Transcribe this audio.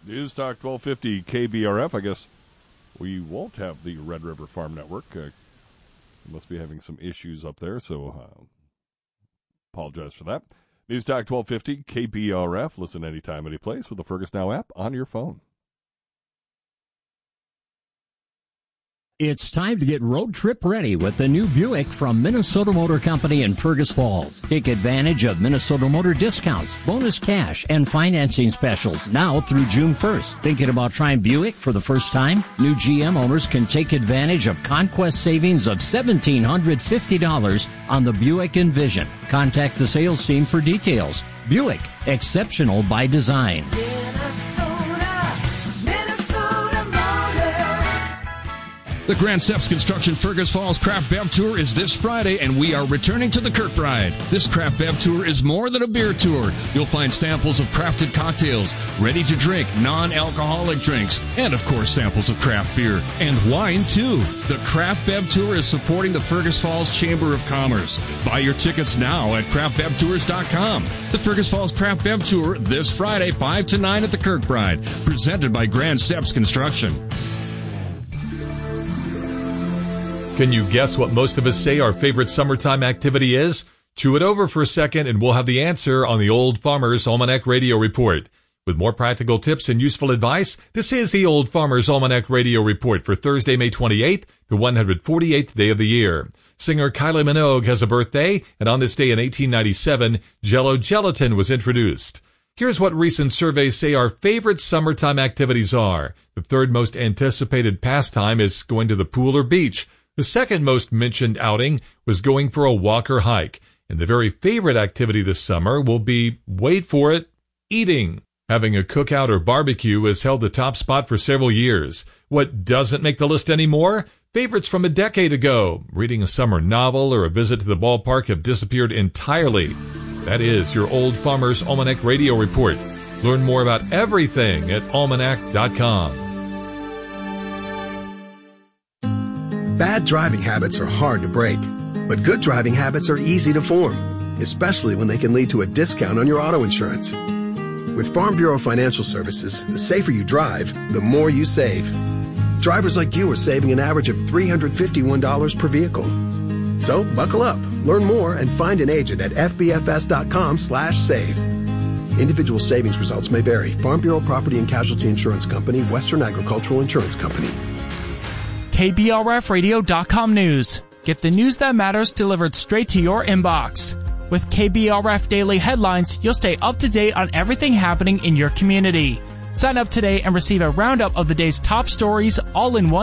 News Talk 1250 KBRF. I guess we won't have the Red River Farm Network. Must be having some issues up there, so apologize for that. News Talk 1250 KBRF. Listen anytime, any place with the Fergus Now app on your phone. It's time to get road trip ready with the new Buick from Minnesota Motor Company in Fergus Falls. Take advantage of Minnesota Motor discounts, bonus cash, and financing specials now through June 1st. Thinking about trying Buick for the first time? New GM owners can take advantage of conquest savings of $1,750 on the Buick Envision. Contact the sales team for details. Buick, exceptional by design. The Grand Steps Construction Fergus Falls Craft Bev Tour is this Friday, and we are returning to the Kirkbride. This Craft Bev Tour is more than a beer tour. You'll find samples of crafted cocktails, ready-to-drink, non-alcoholic drinks, and, of course, samples of craft beer. And wine, too. The Craft Bev Tour is supporting the Fergus Falls Chamber of Commerce. Buy your tickets now at craftbevtours.com. The Fergus Falls Craft Bev Tour this Friday, 5 to 9 at the Kirkbride, presented by Grand Steps Construction. Can you guess what most of us say our favorite summertime activity is? Chew it over for a second and we'll have the answer on the Old Farmer's Almanac Radio Report. With more practical tips and useful advice, this is the Old Farmer's Almanac Radio Report for Thursday, May 28th, the 148th day of the year. Singer Kylie Minogue has a birthday, and on this day in 1897, Jell-O Gelatin was introduced. Here's what recent surveys say our favorite summertime activities are. The third most anticipated pastime is going to the pool or beach. The second most mentioned outing was going for a walk or hike. And the very favorite activity this summer will be, wait for it, eating. Having a cookout or barbecue has held the top spot for several years. What doesn't make the list anymore? Favorites from a decade ago. Reading a summer novel or a visit to the ballpark have disappeared entirely. That is your Old Farmer's Almanac Radio Report. Learn more about everything at almanac.com. Bad driving habits are hard to break, but good driving habits are easy to form, especially when they can lead to a discount on your auto insurance. With Farm Bureau Financial Services, the safer you drive, the more you save. Drivers like you are saving an average of $351 per vehicle. So buckle up, learn more, and find an agent at fbfs.com/save. Individual savings results may vary. Farm Bureau Property and Casualty Insurance Company, Western Agricultural Insurance Company. KBRFradio.com news. Get the news that matters delivered straight to your inbox. With KBRF Daily Headlines, you'll stay up to date on everything happening in your community. Sign up today and receive a roundup of the day's top stories all in one